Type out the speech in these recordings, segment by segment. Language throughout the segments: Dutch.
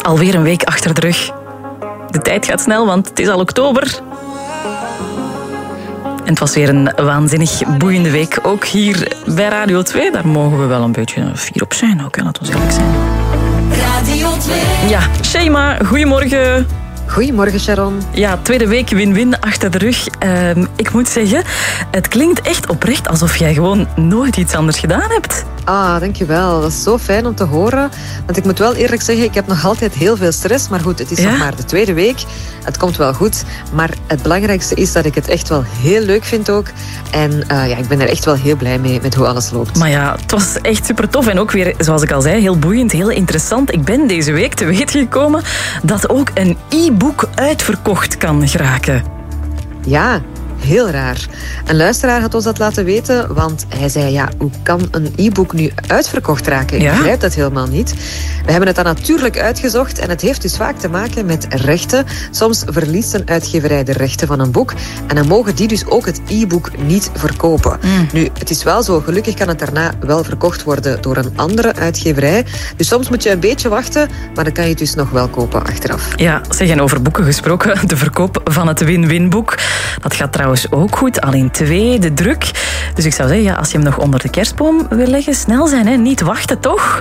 Alweer een week achter de rug. De tijd gaat snel, want het is al oktober. En het was weer een waanzinnig boeiende week. Ook hier bij Radio 2. Daar mogen we wel een beetje fier op zijn. Ook, laten we eerlijk zijn. Radio 2. Ja, Shema, goedemorgen. Goedemorgen, Sharon. Ja, tweede week win-win achter de rug. Ik moet zeggen, het klinkt echt oprecht alsof jij gewoon nooit iets anders gedaan hebt. Ah, dankjewel. Dat is zo fijn om te horen. Want ik moet wel eerlijk zeggen, ik heb nog altijd heel veel stress. Maar goed, het is nog maar de tweede week. Het komt wel goed. Maar het belangrijkste is dat ik het echt wel heel leuk vind ook. En ik ben er echt wel heel blij mee met hoe alles loopt. Maar ja, het was echt super tof. En ook weer, zoals ik al zei, heel boeiend, heel interessant. Ik ben deze week te weten gekomen dat ook een e-book uitverkocht kan geraken. Ja, heel raar. Een luisteraar had ons dat laten weten, want hij zei, ja, hoe kan een e-book nu uitverkocht raken? Ik begrijp dat helemaal niet. We hebben het dan natuurlijk uitgezocht en het heeft dus vaak te maken met rechten. Soms verliest een uitgeverij de rechten van een boek en dan mogen die dus ook het e-book niet verkopen. Nu, het is wel zo, gelukkig kan het daarna wel verkocht worden door een andere uitgeverij. Dus soms moet je een beetje wachten, maar dan kan je het dus nog wel kopen achteraf. Ja, zeggen over boeken gesproken, de verkoop van het win-win boek. Dat gaat trouwens ook goed, al in tweede druk. Dus ik zou zeggen, als je hem nog onder de kerstboom wil leggen, snel zijn, hè? Niet wachten, toch?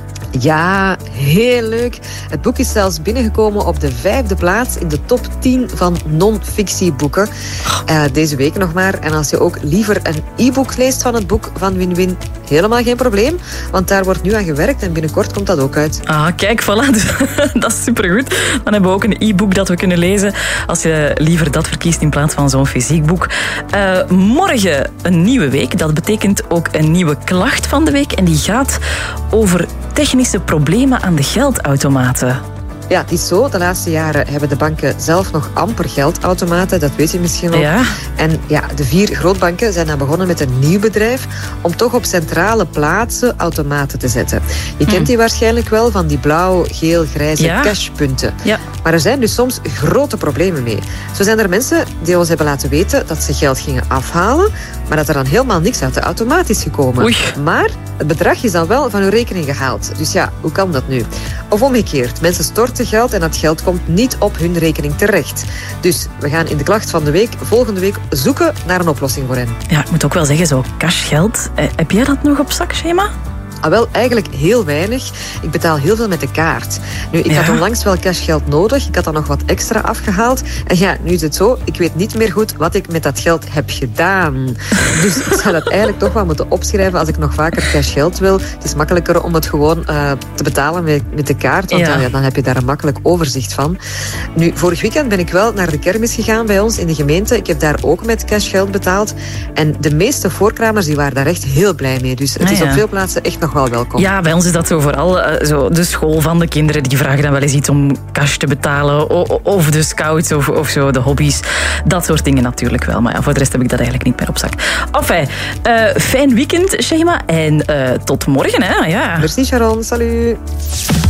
Ja, heel leuk. Het boek is zelfs binnengekomen op de 5e plaats in de top 10 van non-fictieboeken. Deze week nog maar. En als je ook liever een e-book leest van het boek van Win-Win, helemaal geen probleem. Want daar wordt nu aan gewerkt en binnenkort komt dat ook uit. Ah, kijk, voilà. Dat is supergoed. Dan hebben we ook een e-book dat we kunnen lezen. Als je liever dat verkiest in plaats van zo'n fysiek boek. Morgen een nieuwe week. Dat betekent ook een nieuwe klacht van de week. En die gaat over technische problemen aan de geldautomaten. Ja, het is zo. De laatste jaren hebben de banken zelf nog amper geldautomaten. Dat weet je misschien ook. Ja. En ja, de 4 grootbanken zijn dan begonnen met een nieuw bedrijf om toch op centrale plaatsen automaten te zetten. Je kent die waarschijnlijk wel van die blauw, geel, grijze cashpunten. Ja. Maar er zijn dus soms grote problemen mee. Zo zijn er mensen die ons hebben laten weten dat ze geld gingen afhalen, maar dat er dan helemaal niks uit de automaat is gekomen. Oei. Maar het bedrag is dan wel van hun rekening gehaald. Dus ja, hoe kan dat nu? Of omgekeerd, mensen storten geld en dat geld komt niet op hun rekening terecht. Dus we gaan in de klacht van de week volgende week zoeken naar een oplossing voor hen. Ja, ik moet ook wel zeggen, zo cashgeld. Heb jij dat nog op zak, Shema? Ah, wel, eigenlijk heel weinig. Ik betaal heel veel met de kaart. Nu, ik had onlangs wel cashgeld nodig. Ik had dan nog wat extra afgehaald. En ja, nu is het zo, ik weet niet meer goed wat ik met dat geld heb gedaan. Dus ik zou dat eigenlijk toch wel moeten opschrijven als ik nog vaker cashgeld wil. Het is makkelijker om het gewoon te betalen met de kaart. Want dan heb je daar een makkelijk overzicht van. Nu, vorig weekend ben ik wel naar de kermis gegaan bij ons in de gemeente. Ik heb daar ook met cashgeld betaald. En de meeste voorkramers die waren daar echt heel blij mee. Dus het is op veel plaatsen echt nog wel welkom. Ja, bij ons is dat zo vooral zo de school van de kinderen. Die vragen dan wel eens iets om cash te betalen. Of de scouts of zo, de hobby's. Dat soort dingen natuurlijk wel. Maar ja, voor de rest heb ik dat eigenlijk niet meer op zak. Enfin, fijn weekend, Shema. En tot morgen, hè. Ja. Merci, Sharon. Salut.